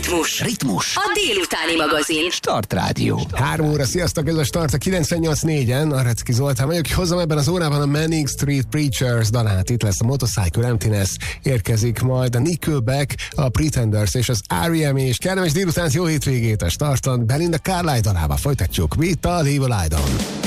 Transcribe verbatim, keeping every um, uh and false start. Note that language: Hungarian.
Ritmus. Ritmus. A délutáni magazin. Start Rádió. Három óra, sziasztok, ez a Start a kilencvennyolc négyen. Arecki Zoltán vagyok, hozom ebben az órában a Manning Street Preachers dalát. Itt lesz a Motorcycle Emptiness, érkezik majd a Nickelback, a Pretenders és az er e em, és kellemes délután, jó hétvégét a Starton. Belinda Carlisle dalába folytatjuk. Mit a Leave a Light On.